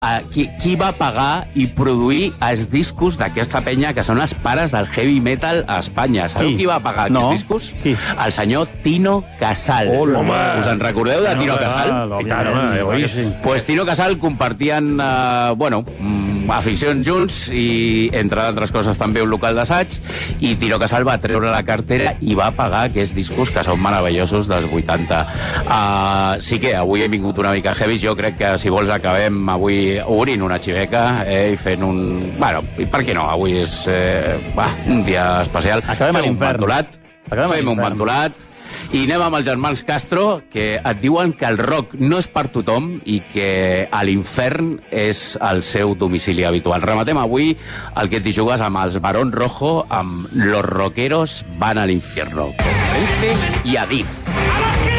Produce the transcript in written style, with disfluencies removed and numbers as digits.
qui va pagar i produir els discos d'aquesta penya que són els pares del heavy metal a Espanya. Sabeu qui va pagar aquests discos? Qui? El senyor Tino Casal. Us en recordeu de Tino Casal? Pues Tino Casal compartien aficions junts i, entre altres coses, també un local d'assaig, i Tino Casal va treure la cartera i va pagar aquests discos que són meravellosos dels 80. Sí que avui hem vingut una mica heavy. Jo crec que, si vols, acabem avui obrint una xiveca i fent un... Bueno, per què no? Avui és un dia especial. Acabem a l'infern. Fem un ventolat i anem amb els germans Castro, que et diuen que el rock no és per tothom i que a l'infern és el seu domicili habitual. Rematem avui el que t'hi jugues amb els Barón Rojo, amb Los Rockeros van al infierno. Con Renfe i Adif.